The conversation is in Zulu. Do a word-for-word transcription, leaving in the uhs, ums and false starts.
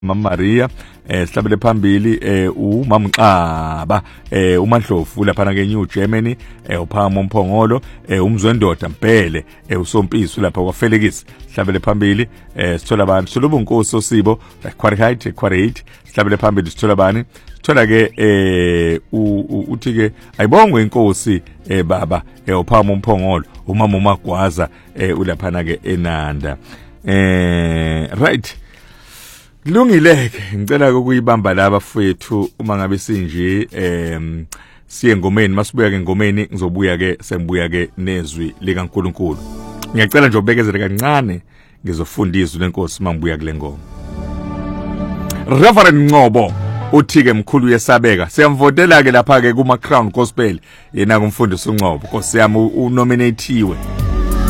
Mama Maria eh sihlabele phambili eh uMamXaba eh uMandlovu lapha ke New Germany eh uPhamo Mphongolo eh umzwendoda Mpele eh usompiso lapha kwaFelix sihlabele phambili eh sithola abantu sithola ubunkosi osibo qualified quality sihlabele phambili sithola bani sithola ke eh uthi ke ayibongwe inkosi eh baba eh uPhamo Mphongolo umama uMagwaza eh ulapha ke eNanda eh right Kulungileke ngicela ukuyibamba laba fethu uma ngabe sinje em siye ngomeni masibuya ke ngomeni ngizobuya ke sembuya ke nezwi likaNkuluNkulu. Ngiyacela nje ubekezele kancane ngizofundisa lenkosi mangibuya kule ngoma. Reverend Ncobo uthi ke mkhulu yesabeka siyamvotela ke lapha ke kuma Crown Gospel yena kumfundisi uNcobo Nkosi yami unominatiwe.